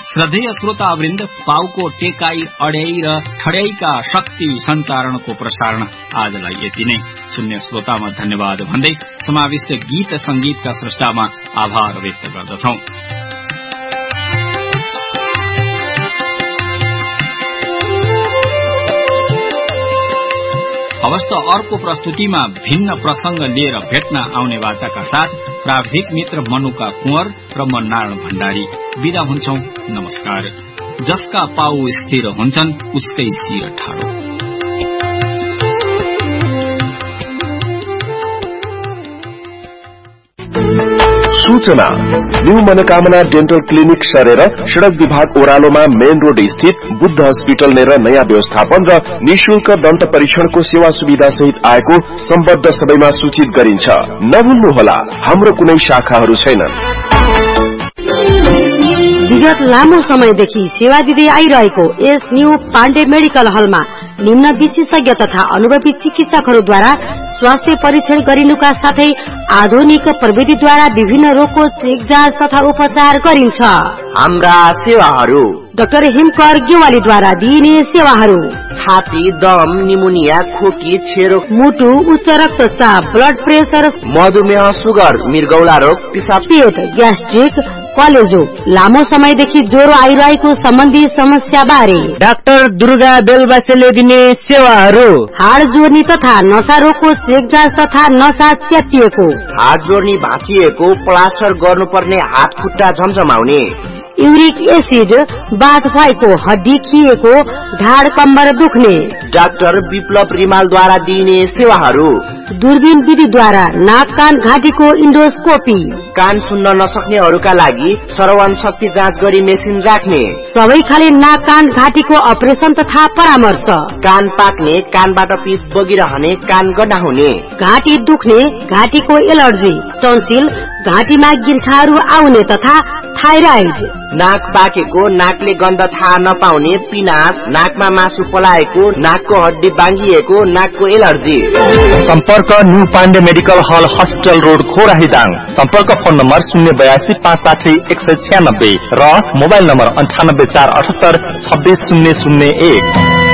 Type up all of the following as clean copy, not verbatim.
श्रद्धेय श्रोतावृन्द, पाउको टेकाई, अड्याई र ठड्याईका शक्ति सञ्चारणको प्रसारण आजलाई यति नै। सुन्ने श्रोतामा धन्यवाद भन्दै समाविष्ट गीत संगीतका स्रष्टामा आभार व्यक्त गर्दछौं। अवश्य अर्को प्रस्तुतिमा भिन्न प्रसंग लिएर भेट्न आउने वाचाका साथ प्राविधिक मित्र मनुका कुंवर र म नारायण भण्डारी बिदा हुन्छौं। नमस्कार। जसका पाउ स्थिर हुन्छन् उसकै शिर ठाडो। सूचना न्यू मनोकामना डेन्टल क्लिनिक सरेर सड़क विभाग ओह्रालोमा मेन रोड स्थित बुद्ध हस्पिटल लिएर नयाँ व्यवस्थापन र निशुल्क दन्त परीक्षणको सेवा सुविधा सहित आएको सम्बद्ध सबैमा सूचित गरिन्छ। नभुल्नुहोला, हाम्रो कुनै शाखाहरू छैनन्। विगत लामो समयदेखि सेवा दिँदै आइरहेको यस न्यू पाण्डे मेडिकल हलमा निम्न विशेषज्ञ तथा अनुभवी चिकित्सकहरूद्वारा स्वास्थ्य परीक्षण गरिनुका साथै आधुनिक प्रविधिद्वारा विभिन्न रोगको चेक जाँच तथा उपचार गरिन्छ। हाम्रा सेवाहरू: डाक्टर हिमकर गेवालीद्वारा दिइने सेवाहरू: छाती, दम, निमोनिया, खोकी, छेरो, मुटु, उच्च रक्तचाप, ब्लड प्रेसर, मधुमेह, सुगर, मृगौला रोग, पिसाब, पेट, ग्यास्ट्रिक, कलेजो, लामो समयदेखि ज्वरो आइरहेको सम्बन्धी समस्या बारे डाक्टर दुर्गा बेलबासेले दिने सेवाहरू: हाड जोड्ने तथा नसा रोगको चेक जाँच तथा नसा च्यातिएको, हाड जोड्ने भाँचिएको, प्लास्टर गर्नुपर्ने हात खुट्टा झमझमाउने, युरिक एसिड बाथ भएको, हड्डी खिएको, ढाड कम्बर दुख्ने, डाक्टर विप्लव रिमालद्वारा दिइने सेवाहरू: दूरबीन विधिद्वारा नाक कान घाँटीको इन्डोस्कोपी, कान सुन्न नसक्नेहरूका लागि श्रवण शक्ति जाँच गरी मेसिन राख्ने, सबै खाले नाक कान घाँटीको अपरेसन तथा परामर्श, कान पाक्ने, कानबाट पिप बगिरहने, कान गड्डा हुने, घाँटी दुख्ने, घाँटीको एलर्जी, टन्सिल, घाँटीमा गिर्खाहरू आउने तथा थाइराइड, नाक पाकेको, नाकले गन्ध थाहा नपाउने, पिनास, नाकमा मासु पलाएको, नाकको हड्डी बाङ्गिएको, नाकको एलर्जी। सम्पर्क न्यू पाण्डे मेडिकल हल, हस्पिटल रोड, खोराहीदाङ। सम्पर्क फोन नम्बर 082 560 196 र मोबाइल नम्बर 98 478 26001।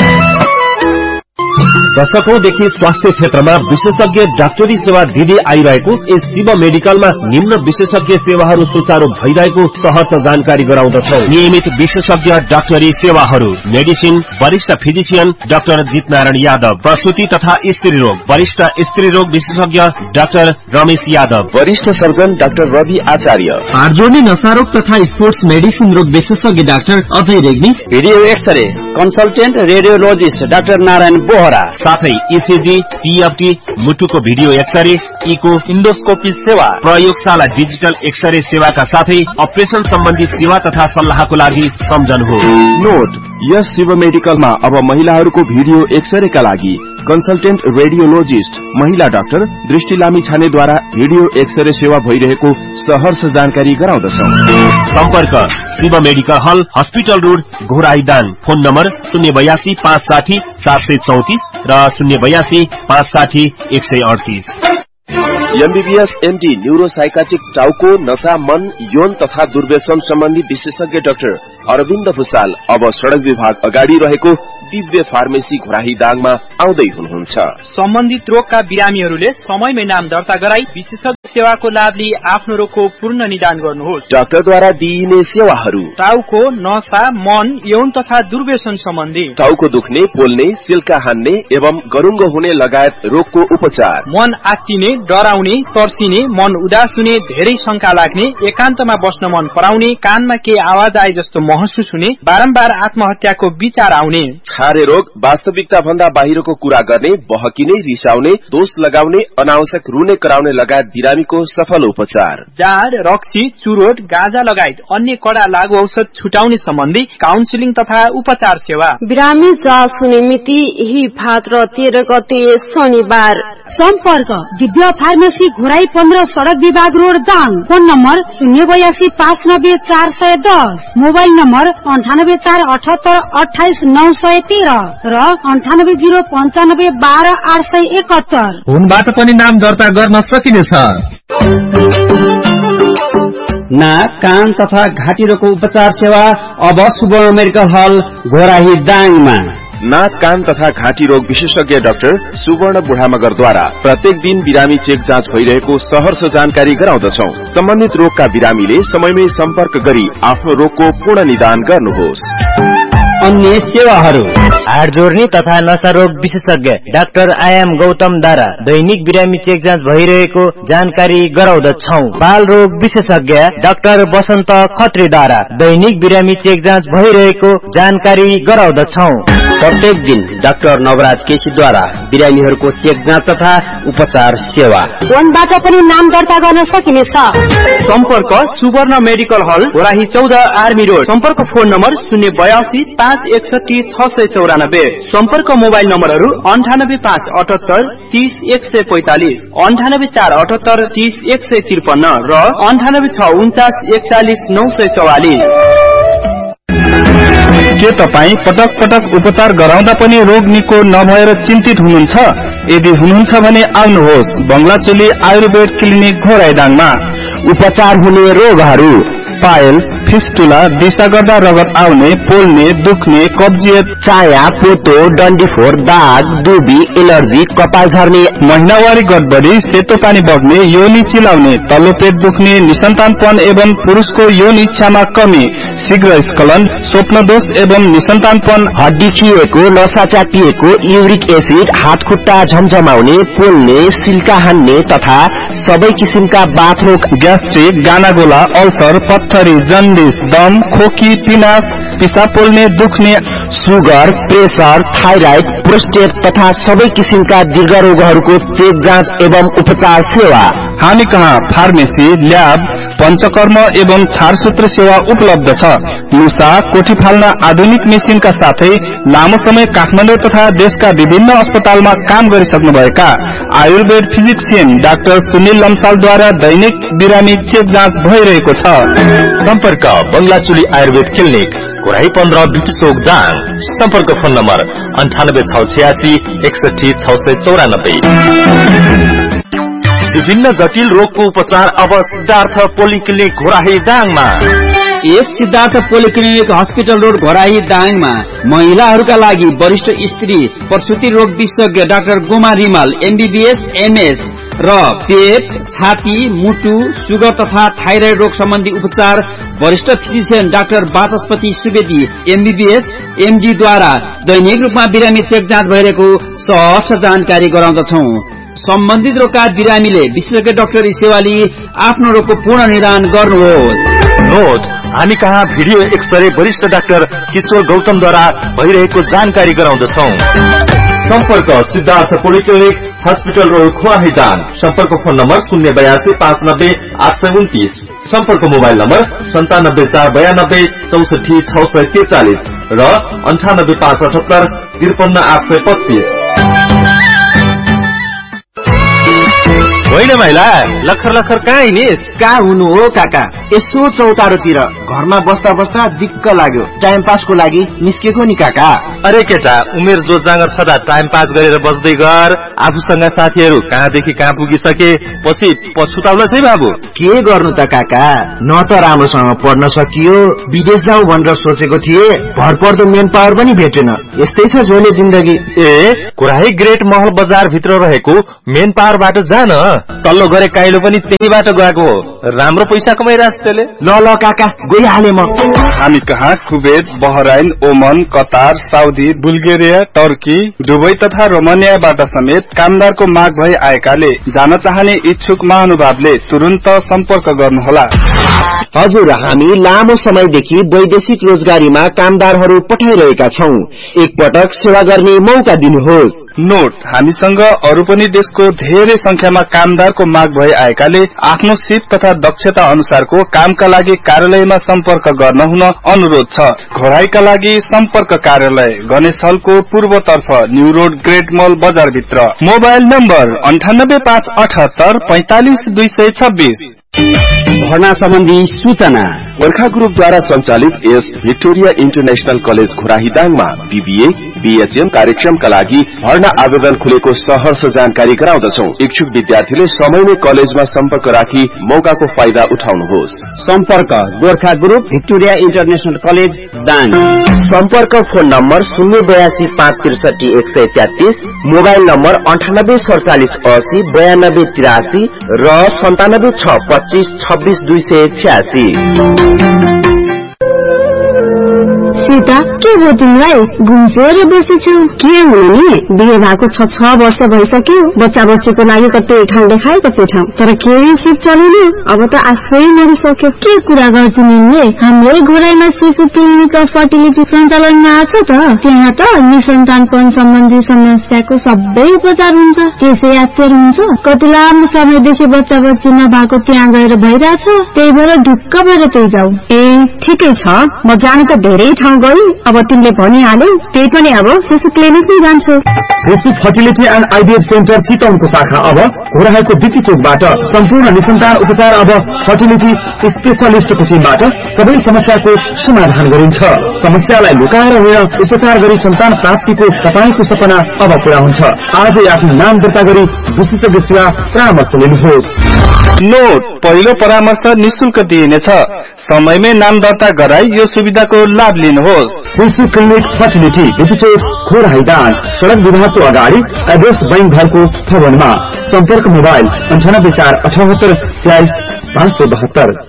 दशकौंदेखि स्वास्थ्य क्षेत्रमा विशेषज्ञ डाक्टरी सेवा दिँदै आइरहेको यस शिव मेडिकलमा निम्न विशेषज्ञ सेवाहरू सुचारू भइरहेको सहर्ष जानकारी गराउँदछौ। नियमित विशेषज्ञ डाक्टरी सेवाहरू: मेडिसिन, वरिष्ठ फिजिशियन डाक्टर जितनारायण यादव, प्रसूति तथा स्त्री रोग, वरिष्ठ स्त्री रोग विशेषज्ञ डाक्टर रमेश यादव, वरिष्ठ सर्जन डाक्टर रवि आचार्य, हाड जोड्ने नसा रोग तथा स्पोर्ट्स मेडिसिन रोग विशेषज्ञ doctor Ajay Regmi, video x-ray consultant radiologist doctor Narayan Bohra, साथै इसिजी, पीएफटी, मुटुको भिडियो एक्सरे, इको, इन्डोस्कोपी सेवा, प्रयोगशाला डिजिटल एक्सरे सेवाका साथै अपरेसन सम्बन्धी सेवा तथा सल्लाहको लागि सम्झनुहोस्। नोट: यस शिव मेडिकलमा अब महिलाहरूको भिडियो एक्सरेका लागि कन्सल्टेन्ट रेडियोलोजिस्ट महिला डाक्टर दृष्टि लामी छानेद्वारा भिडियो एक्सरे सेवा भइरहेको सहर्ष जानकारी गराउँदछौ। सम्पर्क शिव मेडिकल हल, हस्पिटल रोड, घोराईदाङ। फोन नम्बर 082 560 734 र 082 560 138। एमबीबीएस एमडी न्यूरोसाइकाट्रिक टाउको, नशा, मन, यौन तथा दुर्व्यसन सम्बन्धी विशेषज्ञ डाक्टर अरविन्द भुसाल अब सड़क विभाग अगाडि रहेको दिव्य फार्मेसी घोराहीदाङमा आउँदै हुनुहुन्छ। सम्बन्धित रोगका बिरामीहरूले समयमै नाम दर्ता गराई विशेषज्ञ सेवाको लाभ लिई आफ्नो रोगको पूर्ण निदान गर्नुहोस्। डाक्टरद्वारा दिइने सेवाहरू: टाउको, नशा, मन, यौन तथा दुर्व्यसन सम्बन्धी, टाउको दुख्ने, पोल्ने, सिल्का हान्ने एवं गरुङ्गो हुने लगायत रोगको उपचार, मन आत्तिने, डराउने, तर्सिने, मन उदास हुने, धेरै शंका लाग्ने, एकान्तमा बस्न मन पराउने, कानमा केही आवाज आए जस्तो महसुस हुने, बारम्बार आत्महत्याको विचार आउने, खारे रोग, वास्तविकता भन्दा बाहिरको कुरा गर्ने, बहकिने, रिसाउने, दोष लगाउने, अनावश्यक रुने कराउने लगायत बिरामीको सफल उपचार, जाड, रक्सी, चुरोट, गाँजा लगायत अन्य कडा लागू औषध छुटाउने सम्बन्धी काउन्सिलिङ तथा उपचार सेवा। बिरामी जाँच हुने मिति यही भाद्र 13 गते शनिबार। सम्पर्क दिव्य फार्मेसी घोराई 15 सड़क विभाग road Dang. Phone number 082 590 410, mobile number 98 478 28 913 र 98 095 12 871। फोनबाट पनि नाम दर्ता गर्न सकिनेछ। नाक कान तथा घाँटी रोगको उपचार सेवा अब सुवर्ण मेडिकल हल घोराही दाङमा। नाक कान तथा घाँटी रोग विशेषज्ञ डाक्टर सुवर्ण बुढामगरद्वारा प्रत्येक दिन बिरामी चेक जाँच भइरहेको सहर्ष जानकारी गराउँदछौ। सम्बन्धित रोगका बिरामीले समयमै सम्पर्क गरी आफ्नो रोगको पूर्ण निदान गर्नुहोस्। अन्य सेवाहरू हाड जोड्ने तथा नशा रोग विशेषज्ञ डाक्टर आयाम गौतम द्वारा दैनिक बिरामी चेक जाँच भइरहेको जानकारी गराउँदछौ। बाल रोग विशेषज्ञ डाक्टर बसन्त खत्री द्वारा दैनिक बिरामी चेक जाँच भइरहेको जानकारी गराउँदछौ। प्रत्येक दिन डाक्टर नवराज केसीद्वारा बिरामीहरूको चेक जाँच तथा उपचार सेवा। फोनबाट पनि नाम दर्ता गर्न सकिनेछ। सम्पर्क सुवर्ण मेडिकल हल घोराही 14 आर्मी रोड। सम्पर्क फोन नम्बर 082 561 694। सम्पर्क मोबाइल नम्बरहरू 98578 30 145, 98478 30 153 र 98649 41 944। के तपाई पटक पटक उपचार गराउँदा पनि रोग निको नभएर चिन्तित हुनुहुन्छ? यदि हुनुहुन्छ भने आउनुहोस् बंगलाचोली आयुर्वेद क्लिनिक घोराइदाङमा। उपचार हुने रोगहरू पाइल्स, फिस्टुला, दिशा गर्दा रगत आउने, पोल्ने, दुख्ने, कब्जियत, चाया, पोतो, डन्डीफोर, दाग, दुबी, एलर्जी, कपाल झर्ने, महिनावारी गडबडी, सेतो पानी बग्ने, योनि चिलाउने, तल्लो पेट दुख्ने, निसन्तानपन एवं पुरुषको यौन इच्छामा कमी, शीघ्र स्खलन, स्वप्नदोष एवं निसन्तानपन, हड्डी खिएको, नसा चापिएको, युरिक एसिड, हात खुट्टा झमझमाउने, पोल्ने, सिल्का हान्ने तथा सबै किसिमका बाथ रोग, ग्यास्ट्रिक, गानागोला, अल्सर, पत्थरी, जन्डिस, दम, खोकी, पिनास, पिसाब पोल्ने, दुख्ने, सुगर, प्रेसर, थाइराइड, प्रोस्टेट तथा सबै किसिमका दीर्घ रोगहरूको चेक जाँच एवं उपचार सेवा। हामी कहाँ फार्मेसी, ल्याब, पंचकर्म एवं छारसूत्र सेवा उपलब्ध छ। मुसा, कोठी फाल्न आधुनिक मेसिनका साथै लामो समय काठमाडौँ तथा देशका विभिन्न अस्पतालमा काम गरिसक्नुभएका आयुर्वेद फिजिक्सियन डाक्टर सुनिल लम्सालद्वारा दैनिक बिरामी चेक जाँच भइरहेको छ। सम्पर्क बंगलाचोली आयुर्वेद क्लिनिक घोराही 15 बिटी चोक दाङ। सम्पर्क फोन नम्बर 98686 61 694। विभिन्न जटिल रोगको उपचार अब सिद्धार्थ पोलिक्लिनिक घोराही दाङमा। यस Siddhartha polyclinic hospital road Ghorahi दाङमा महिलाहरूका लागि वरिष्ठ स्त्री प्रसुति रोग विशेषज्ञ doctor Goma Rimal MBBS MS र पेट, छाती, मुटु, सुगर तथा थाइराइड रोग सम्बन्धी उपचार वरिष्ठ फिजिशियन डाक्टर वाचस्पति सुवेदी MBBS MD द्वारा दैनिक रूपमा बिरामी चेक जाँच भइरहेको सहर्ष जानकारी गराउँदछौ। सम्बन्धित रोगका बिरामीले विशेषज्ञ डाक्टरी सेवा लिई आफ्नो रोगको पूर्ण निदान गर्नुहोस्। नोट, हामी कहाँ भिडियो एक्सरे वरिष्ठ डाक्टर किशोर गौतमद्वारा भइरहेको जानकारी गराउँदछौ। सम्पर्क Siddhartha polyclinic hospital road Ghorahi Dang. सम्पर्क फोन नम्बर 082 590 829। सम्पर्क मोबाइल नम्बर 97 492 64 643 र 98 578 53 825। होइन महिला, लखर लखर कहाँ हिँडिस? कहाँ हुनु हो काका? यसो चौतारोतिर घरमा बस्दा बस्दा दिक्क लाग्यो, टाइम पासको लागि निस्केको नि काका। अरे केटा, उमेर जो जाँगर सदा टाइम पास गरेर बस्दै गर। आफूसँग साथीहरू कहाँदेखि कहाँ पुगिसके, पछि पछुताउला है बाबु। के गर्नु त काका, न त राम्रोसँग पढ्न सकियो, विदेश जाउँ भनेर सोचेको थिए, भरपर्दो मेन पावर पनि भेटेन। यस्तै छ झोले जिन्दगी। ए, घोराही ग्रेट महल बजार भित्र रहेको मेन पावरबाट जान, तल्लो गरे काइलो पनि त्यहीबाट गएको हो। राम्रो पैसा कमाइरहेछ त्यसले। ल काका, गइहाले म। हामी कहाँ कुवेत, बहराइन, ओमन, Qatar, Saudi, Bulgaria, Turkey, Dubai तथा रोमानियाबाट समेत कामदारको माग भई आएकाले जान चाहने इच्छुक महानुभावले तुरन्त सम्पर्क गर्नुहोला। हजुर, हामी लामो समयदेखि वैदेशिक रोजगारीमा कामदारहरू पठाइरहेका छौं। एकपटक सेवा गर्ने मौका दिनुहोस्। नोट, हामीसँग अरू पनि देशको धेरै संख्यामा कामदारको माग भई आएकाले आफ्नो सिप तथा दक्षता अनुसारको कामका लागि कार्यालयमा सम्पर्क गर्न हुन अनुरोध छ। घोराहीका लागि सम्पर्क कार्यालय गणेश हलको पूर्वतर्फ न्यू रोड ग्रेट मल बजार भित्र। Mobile number 98 578 45 226। भर्ना सम्बन्धी सूचना गोर्खा ग्रुपद्वारा सञ्चालित S Victoria international college घोराहीदाङमा BBA BHM कार्यक्रमका लागि भर्ना आवेदन खुलेको सहर्ष जानकारी गराउँदछौं। इच्छुक विद्यार्थीले समयमै कलेजमा सम्पर्क राखी मौकाको फाइदा उठाउनुहोस्। सम्पर्क Gorkha group Victoria international college Dang. सम्पर्क फोन नम्बर 082 563 133, मोबाइल नम्बर 984780 9283 र 9762 26 286। सीता के भयो तिमीलाई? घुम्सेर बसेछु। के हुनु नि, बिहे भएको 6 वर्ष भइसक्यो। बच्चा बच्चीको लागि कतै ठाउँ देखाए कतै ठाउँ, तर केही सिप चलेन। अब त आशै मरिसक्यो। के कुरा गर्छु निले? हाम्रो घोराइमा शिशु क्लिनिक फर्टिलिटी सञ्चालनमा आछ त। त्यहाँ त निसन्तानपन सम्बन्धी समस्याको सबै उपचार हुन्छ। त्यसै यात्तर हुन्छ। कति लामो समयदेखि बच्चा बच्ची नभएको त्यहाँ गएर भइरहेछ। त्यही भएर ढुक्क भएर त्यही जाऊ। ए ठिकै छ, म जानु त धेरै ठाउँ गई। अब तिमीले भनिहाल्यौ, त्यही पनि अब शिशु क्लिनिकमै जान्छु। शिशु फर्टिलिटी एन्ड आइभीएफ सेन्टर चितवनको शाखा अब घोराहाको बिपी चोकबाट सम्पूर्ण निसन्तान उपचार अब फर्टिलिटी स्पेशलिस्टको टिमबाट सबै समस्याको समाधान गरिन्छ। समस्यालाई लुकाएर होइन, उपचार गरी सन्तान प्राप्तिको तपाईको सपना अब पूरा हुन्छ। आजै आफ्नो नाम दर्ता गरी विशेषज्ञ सेवा परामर्श लिनुहोस्। नोट, पहिलो परामर्श निशुल्क दिइनेछ। समयमै नाम दर्ता गराई यो सुविधाको लाभ लिनुहोस्। शिशु क्लिनिक फर्टिलिटी बिपीचोक घोराहीदाङ, सड़क विभागको अगाडि, एड्रेस बैंक घरको भवनमा। सम्पर्क मोबाइल 9848 23 572।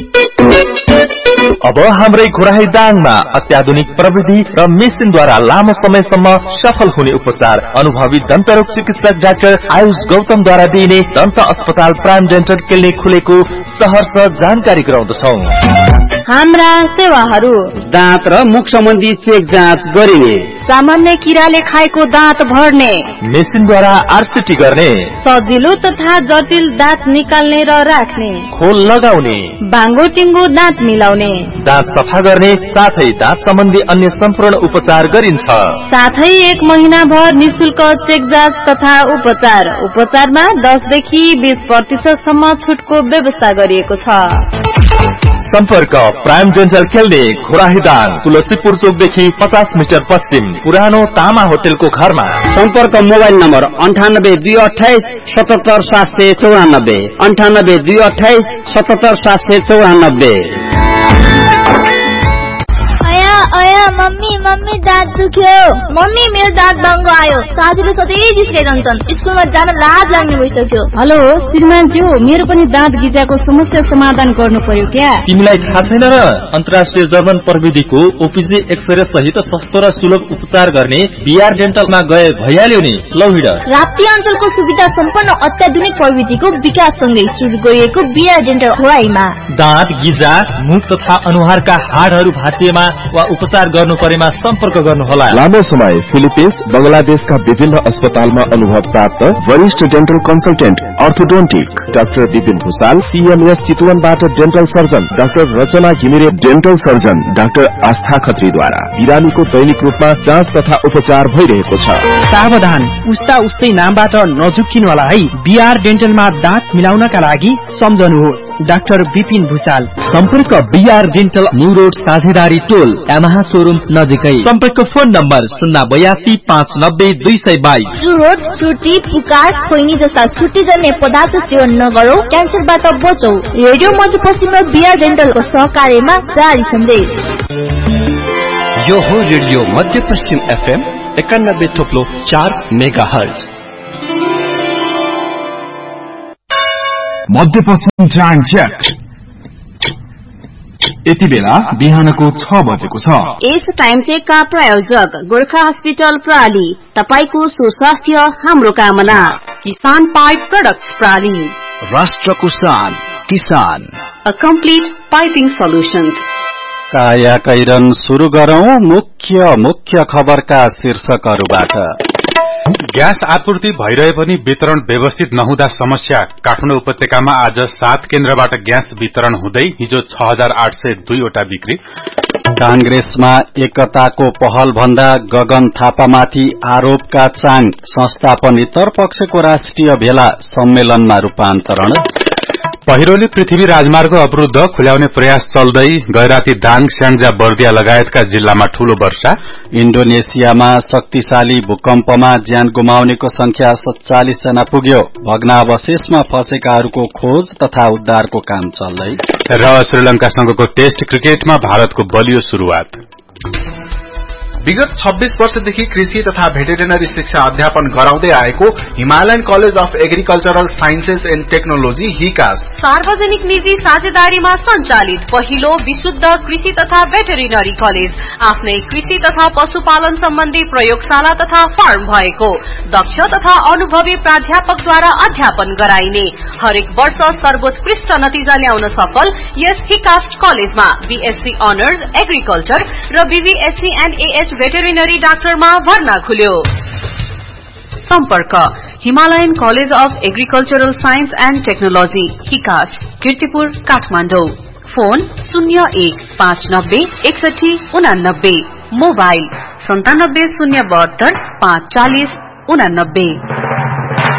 अब हाम्रै घोराहीदाङमा अत्याधुनिक प्रविधि र मेसिनद्वारा लामो समयसम्म सफल हुने उपचार अनुभवी दन्तरोग चिकित्सक डाक्टर आयुष गौतमद्वारा दिइने दन्त अस्पताल प्राइम डेन्टल क्लिनिक खुलेको सहर्ष जानकारी गराउँदछौ। हाम्रा सेवाहरू: दाँत र मुख सम्बन्धी चेक जाँच गरिने, सामान्य किराले खाएको दाँत भर्ने, मेसिनद्वारा आरसीटी गर्ने, सजिलो तथा जटिल दाँत निकाल्ने र राख्ने, खोल लगाउने, बाङ्गो टिङ्गो दाँत मिलाउने, दाँत सफा गर्ने, साथै दाँत सम्बन्धी अन्य सम्पूर्ण उपचार गरिन्छ। साथै 1 महिनाभर निशुल्क चेक जाँच तथा उपचार। उपचारमा 10 देखि 20% सम्म छुटको व्यवस्था गरिएको छ। सम्पर्क prime dental clinic घोराहीदाङ, Tulsipur चोकदेखि 50 metre पश्चिम, पुरानो तामा होटेलको घरमा। सम्पर्क मोबाइल नम्बर 98 228 77 794, 98 228 77 794। अया मम्मी दाँत दुख्यो। मम्मी मेरो दाँत दङ्ग आयो। साथीले सधैँ जिस्काइरहन्छन्। स्कुलमा जान लाज लाग्ने भइसक्यो। हेलो श्रीमानज्यू, मेरो पनि दाँत गिजाको समस्या समाधान गर्नु पर्यो क्या? तिमीलाई थाहा छैन र? अन्तर्राष्ट्रिय जर्मन प्रविधिको ओपीजी एक्सरे सहित सस्तो र सुलभ उपचार गर्ने बीआर डेन्टलमा गए भइहाल्यो नि। लौ हिँड। राप्ती अञ्चलको सुविधा सम्पन्न अत्याधुनिक प्रविधिको विकाससँगै सुरु गरिएको बीआर डेन्टल घोराईमा दाँत गिजा, मुख तथा अनुहारका हाडहरू भाँचिएमा वा उपचार गर्नु परेमा सम्पर्क गर्नुहोला। लामो समय फिलिपिन्स, बंगलादेशका विभिन्न अस्पतालमा अनुभव प्राप्त वरिष्ठ dental consultant orthodontic doctor Vipin Bhusal, CMS चितवनबाट dental surgeon doctor रचना घिमिरे, डेन्टल सर्जन डाक्टर आस्था खत्रीद्वारा बिरामीको दैनिक रूपमा जाँच तथा उपचार भइरहेको छ। सावधान, उस्तै नामबाट नझुक्किनु होला है। बीआर डेन्टलमा दाँत मिलाउनका लागि सम्झनुहोस् डाक्टर विपिन भूषाल। सम्पर्क बीआर डेन्टल, न्यू रोड, साझेदारी टोल, यामाहा शोरूम नजिकै। सम्पर्क फोन नम्बर 082 590 222। चुरोट, सुर्ती, पुकार, खोइनी जस्ता छुट्टीजन्य पदार्थ सेवन नगरौ, क्यान्सरबाट बचौ। रेडियो मध्यपश्चिम र बीआर डेन्टलको सहकार्यमा जारी सन्देश। यो हो रेडियो मध्यपश्चिम एफएम 91.4 मेगाहर्ज। मध्यपश्चिम टाइम चेक। यति बेला बिहानको 6 बजेको छ। यस टाइम चेकका प्रायोजक गोर्खा हस्पिटल प्राली, तपाईको सुस्वास्थ्य हाम्रो कामना। किसान पाइप प्रोडक्ट्स प्राली, राष्ट्रको शान किसान। A complete piping solutions. काया कैरन सुरु गरौं मुख्य खबरका शीर्षकहरूबाट। ग्यास आपूर्ति भइरहे पनि वितरण व्यवस्थित नहुँदा समस्या। काठमाडौँ उपत्यकामा आज 7 केन्द्रबाट ग्यास वितरण हुँदै हिजो 6802 वटा बिक्री। कांग्रेसमा एकताको पहल भन्दा गगन थापामाथि आरोपका चाङ। संस्थापन इतर पक्षको राष्ट्रिय भेला सम्मेलनमा रूपान्तरण। पहिरोले पृथ्वी राजमार्ग अवरुद्ध खुल्याउने प्रयास चल्दै गैराती दाङ स्याङ्जा बर्दिया लगायतका जिल्लामा ठूलो वर्षा। इन्डोनेसियामा शक्तिशाली भूकम्पमा ज्यान गुमाउनेको संख्या 47 जना पुग्यो। भग्नावशेषमा फँसेकाहरूको खोज तथा उद्धारको काम चल्दै। र श्रीलंकासँगको टेस्ट क्रिकेटमा भारतको बलियो शुरूआत। विगत 26 वर्षदेखि कृषि तथा भेटेरिनरी शिक्षा अध्यापन गराउँदै आएको Himalayan college of agricultural sciences and technology हिकास सार्वजनिक निजी साझेदारीमा सञ्चालित पहिलो विशुद्ध कृषि तथा भेटेरिनरी कलेज। आफ्नै कृषि तथा पशुपालन सम्बन्धी प्रयोगशाला तथा फार्म भएको, दक्ष तथा अनुभवी प्राध्यापकद्वारा अध्यापन गराइने, हरेक वर्ष सर्वोत्कृष्ट नतिजा ल्याउन सफल यस हिकास कलेजमा बीएससी अनर्स एग्रिकल्चर र बीबीएससी एण्ड एएच भेटेरिनरी डाक्टरमा भर्ना खुल्यो। सम्पर्क Himalayan college of agricultural science and technology हिकास, Kirtipur, Kathmandu. Phone 01596189, mobile 97 072 540 89।